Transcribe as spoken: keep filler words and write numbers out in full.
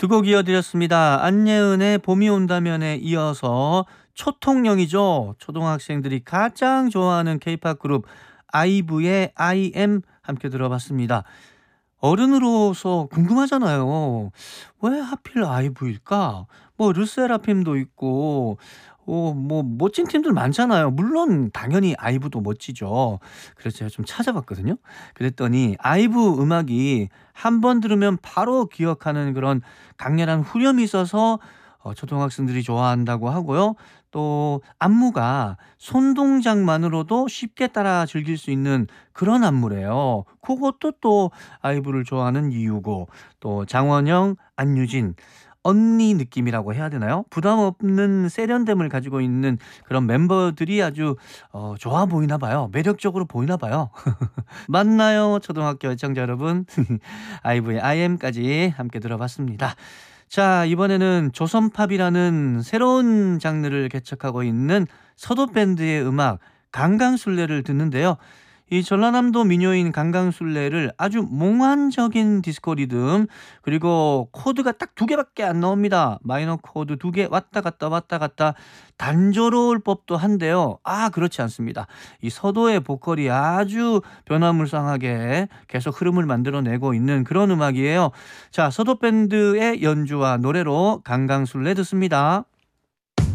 두 곡 이어드렸습니다. 안예은의 봄이 온다면에 이어서 초통령이죠. 초등학생들이 가장 좋아하는 케이팝 그룹 아이브의 I am 함께 들어봤습니다. 어른으로서 궁금하잖아요. 왜 하필 아이브일까? 뭐 르세라핌도 있고 어 뭐 멋진 팀들 많잖아요. 물론 당연히 아이브도 멋지죠. 그래서 제가 좀 찾아봤거든요. 그랬더니 아이브 음악이 한 번 들으면 바로 기억하는 그런 강렬한 후렴이 있어서 어 초등학생들이 좋아한다고 하고요. 또 안무가 손동작만으로도 쉽게 따라 즐길 수 있는 그런 안무래요. 그것도 또 아이브를 좋아하는 이유고, 또 장원영, 안유진 언니 느낌이라고 해야 되나요? 부담 없는 세련됨을 가지고 있는 그런 멤버들이 아주 어 좋아 보이나 봐요. 매력적으로 보이나 봐요. 맞나요? 초등학교 애청자 여러분. 아이브의 아이엠까지 함께 들어봤습니다. 자, 이번에는 조선팝이라는 새로운 장르를 개척하고 있는 서도 밴드의 음악 강강술래를 듣는데요. 이 전라남도 민요인 강강술래를 아주 몽환적인 디스코 리듬, 그리고 코드가 딱 두 개밖에 안 나옵니다. 마이너 코드 두 개 왔다 갔다 왔다 갔다 단조로울 법도 한데요. 아, 그렇지 않습니다. 이 서도의 보컬이 아주 변화무쌍하게 계속 흐름을 만들어내고 있는 그런 음악이에요. 자, 서도 밴드의 연주와 노래로 강강술래 듣습니다.